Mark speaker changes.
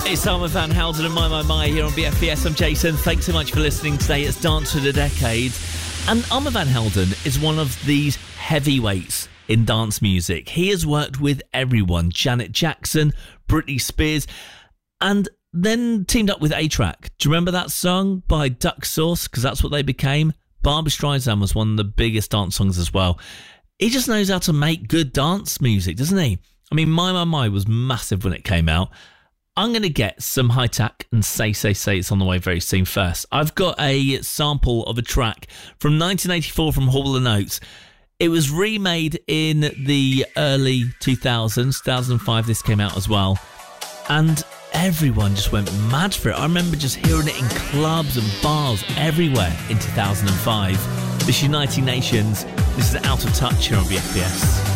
Speaker 1: It's Armand Van Helden and My here on BFBS. I'm Jason. Thanks so much for listening today. It's Dance of the Decade. And Armand Van Helden is one of these heavyweights in dance music. He has worked with everyone. Janet Jackson, Britney Spears, and then teamed up with A-Trak. Do you remember that song by Duck Sauce? Because that's what they became. Barbra Streisand was one of the biggest dance songs as well. He just knows how to make good dance music, doesn't he? I mean, My was massive when it came out. I'm going to get some High Tack and Say. It's on the way very soon. First, I've got a sample of a track from 1984 from Hall & Oates. It was remade in the early 2000s, 2005 this came out as well. And everyone just went mad for it. I remember just hearing it in clubs and bars everywhere in 2005. This is United Nations. This is Out of Touch here on BFBS.